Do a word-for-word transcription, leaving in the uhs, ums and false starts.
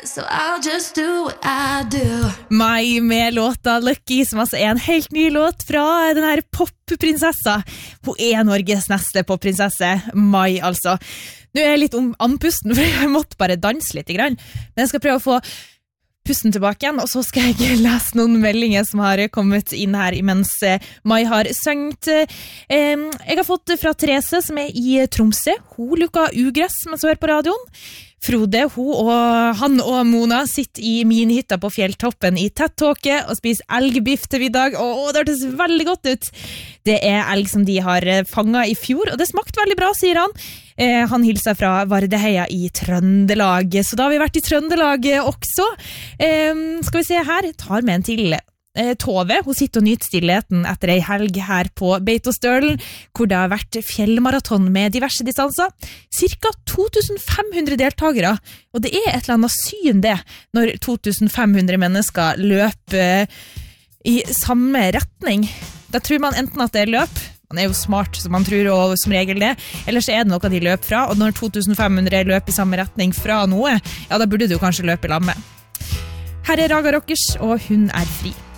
so I'll just do what I do. Mai med låta Lucky, som altså er en helt ny låt fra den her popprinsessa. Hun er Norges neste popprinsesse, Mai altså. Nå er jeg litt om andpusten, for jeg måtte bare danse litt grann. Men jeg skal prøve å få pusten tilbake igjen, og så skal jeg lese noen meldinger som har kommet inn her imens Mai har søngt. Jeg har fått fra Therese, som er i Tromsø. Hun lukker ugress mens hun hører på radioen. Frode, hun og han og Mona sitter i minihytta på fjelltoppen i tett tåke og spiser elgbiff til middag. Åh, det hørtes veldig godt ut. Det er elg som de har fanget i fjor, og det smakte veldig bra, sier han. Eh, han hilser fra Vardeheia i Trøndelag, så da har vi vært i Trøndelag også. Eh, skal vi se her, tar med en til. Eh, Tove, hun sitter og nyter stillheten etter ei helg her på Beitostølen, hvor det har vært fjellmaraton med diverse distanser. Cirka to tusen fem hundre deltagere, og det er et eller annet syn det, når to tusen fem hundre mennesker løper i samme retning. Da tror man enten at det er løp, man er jo smart som man tror, og som regel det, eller så er det noe de løper fra, og når to tusen fem hundre løper i samme retning fra noe, ja, da burde du kanskje løpe i lag med. Her er Raga Rockers, og hun er fri.